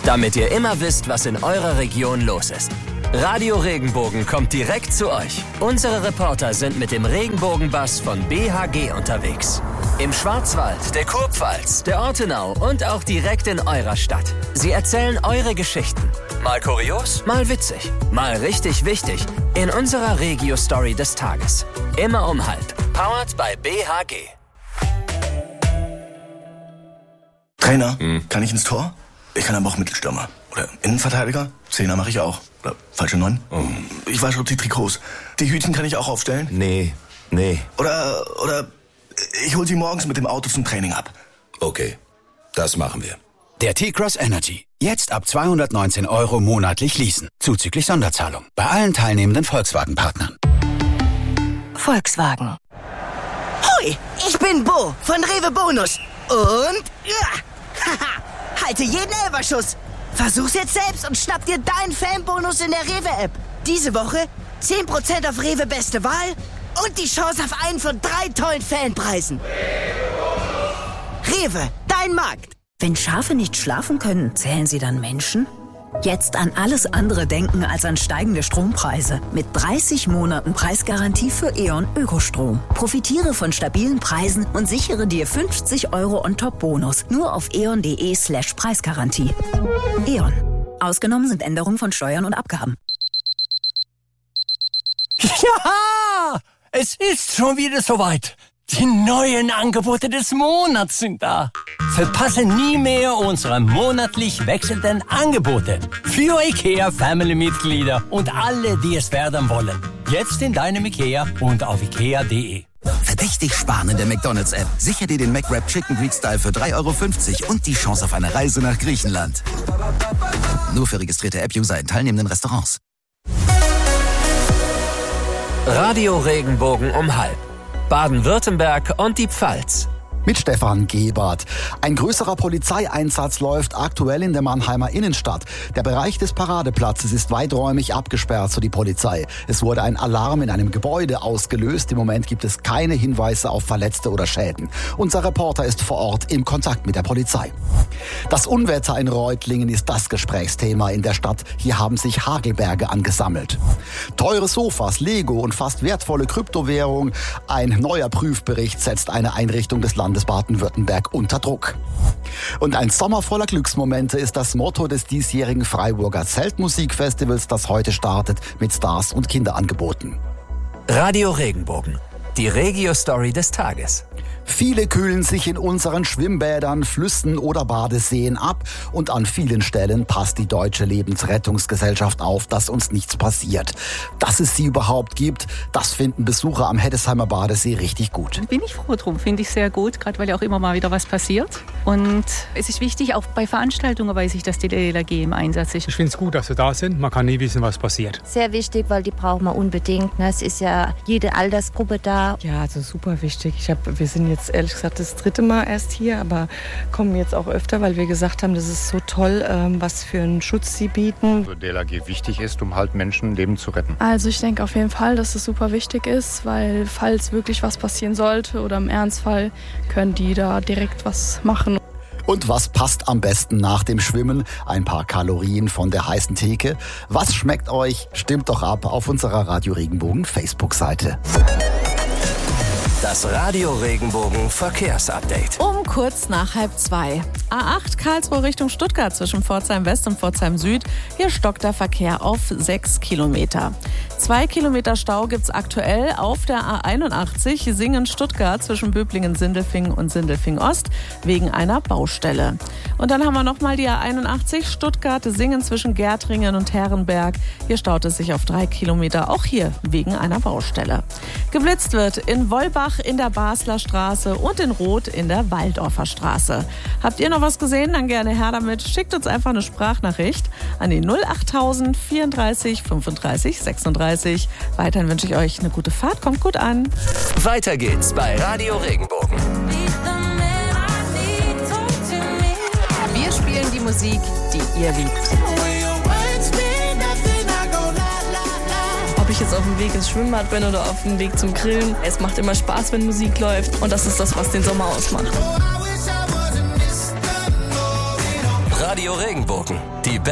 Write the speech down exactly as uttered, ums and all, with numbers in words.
damit ihr immer wisst, was in eurer Region los ist. Radio Regenbogen kommt direkt zu euch. Unsere Reporter sind mit dem Regenbogenbus von B H G unterwegs. Im Schwarzwald, der Kurpfalz, der Ortenau und auch direkt in eurer Stadt. Sie erzählen eure Geschichten. Mal kurios, mal witzig, mal richtig wichtig. In unserer Regio-Story des Tages. Immer um halb. Powered by B H G. Trainer, hm. kann ich ins Tor? Ich kann aber auch Mittelstürmer. Oder Innenverteidiger? Zehner mache ich auch. Oder falsche Neun? Oh. Ich wasche die Trikots. Die Hütchen kann ich auch aufstellen? Nee, nee. Oder, oder ich hol sie morgens mit dem Auto zum Training ab. Okay, das machen wir. Der T-Cross Energy. Jetzt ab zweihundertneunzehn Euro monatlich leasen. Zuzüglich Sonderzahlung. Bei allen teilnehmenden Volkswagen-Partnern. Volkswagen. Hoi, ich bin Bo von Rewe Bonus. Und ja, haha, halte jeden Elferschuss. Versuch's jetzt selbst und schnapp dir deinen Fanbonus in der Rewe-App. Diese Woche zehn Prozent auf Rewe Beste Wahl und die Chance auf einen von drei tollen Fanpreisen. Rewe, dein Markt. Wenn Schafe nicht schlafen können, zählen sie dann Menschen? Jetzt an alles andere denken als an steigende Strompreise. Mit dreißig Monaten Preisgarantie für E.ON Ökostrom. Profitiere von stabilen Preisen und sichere dir fünfzig Euro On-Top-Bonus. Nur auf eon.de slash Preisgarantie. E.ON. Ausgenommen sind Änderungen von Steuern und Abgaben. Ja, es ist schon wieder soweit. Die neuen Angebote des Monats sind da. Verpasse nie mehr unsere monatlich wechselnden Angebote. Für IKEA Family-Mitglieder und alle, die es werden wollen. Jetzt in deinem IKEA und auf ikea punkt de. Verdächtig sparen in der McDonald's-App. Sicher dir den McWrap Chicken Greek Style für drei Euro fünfzig und die Chance auf eine Reise nach Griechenland. Nur für registrierte App-User in teilnehmenden Restaurants. Radio Regenbogen um halb. Baden-Württemberg und die Pfalz. Mit Stefan Gebert. Ein größerer Polizeieinsatz läuft aktuell in der Mannheimer Innenstadt. Der Bereich des Paradeplatzes ist weiträumig abgesperrt, so die Polizei. Es wurde ein Alarm in einem Gebäude ausgelöst. Im Moment gibt es keine Hinweise auf Verletzte oder Schäden. Unser Reporter ist vor Ort im Kontakt mit der Polizei. Das Unwetter in Reutlingen ist das Gesprächsthema in der Stadt. Hier haben sich Hagelberge angesammelt. Teure Sofas, Lego und fast wertvolle Kryptowährung. Ein neuer Prüfbericht setzt eine Einrichtung des Landes Baden-Württemberg unter Druck. Und ein Sommer voller Glücksmomente ist das Motto des diesjährigen Freiburger Zeltmusikfestivals, das heute startet mit Stars und Kinderangeboten. Radio Regenbogen, die Regio-Story des Tages. Viele kühlen sich in unseren Schwimmbädern, Flüssen oder Badeseen ab und an vielen Stellen passt die Deutsche Lebensrettungsgesellschaft auf, dass uns nichts passiert. Dass es sie überhaupt gibt, das finden Besucher am Heddesheimer Badesee richtig gut. Bin ich froh drum, finde ich sehr gut, gerade weil ja auch immer mal wieder was passiert. Und es ist wichtig, auch bei Veranstaltungen weiß ich, dass die L L G im Einsatz ist. Ich finde es gut, dass sie da sind, man kann nie wissen, was passiert. Sehr wichtig, weil die brauchen wir unbedingt. Es ist ja jede Altersgruppe da. Ja, also super wichtig. Ich hab, wir sind jetzt ehrlich gesagt das dritte Mal erst hier, aber kommen jetzt auch öfter, weil wir gesagt haben, das ist so toll, ähm, was für einen Schutz sie bieten. Also D L R G wichtig ist, um halt Menschenleben zu retten. Also ich denke auf jeden Fall, dass es super wichtig ist, weil falls wirklich was passieren sollte oder im Ernstfall, können die da direkt was machen. Und was passt am besten nach dem Schwimmen? Ein paar Kalorien von der heißen Theke. Was schmeckt euch? Stimmt doch ab auf unserer Radio Regenbogen Facebook-Seite. Das Radio Regenbogen Verkehrsupdate. Um kurz nach halb zwei. A acht Karlsruhe Richtung Stuttgart zwischen Pforzheim West und Pforzheim Süd. Hier stockt der Verkehr auf sechs Kilometer. Zwei Kilometer Stau gibt's aktuell auf der A einundachtzig Singen-Stuttgart zwischen Böblingen-Sindelfingen und Sindelfingen-Ost wegen einer Baustelle. Und dann haben wir nochmal die A einundachtzig Stuttgart-Singen zwischen Gärtringen und Herrenberg. Hier staut es sich auf drei Kilometer, auch hier wegen einer Baustelle. Geblitzt wird in Wollbach in der Basler Straße und in Roth in der Waldorfer Straße. Habt ihr noch was gesehen? Dann gerne her damit. Schickt uns einfach eine Sprachnachricht an die null achttausend vierunddreißig fünfunddreißig sechsunddreißig. Weiterhin wünsche ich euch eine gute Fahrt. Kommt gut an. Weiter geht's bei Radio Regenbogen. Wir spielen die Musik, die ihr liebt. Ob ich jetzt auf dem Weg ins Schwimmbad bin oder auf dem Weg zum Grillen. Es macht immer Spaß, wenn Musik läuft. Und das ist das, was den Sommer ausmacht. Radio Regenbogen, die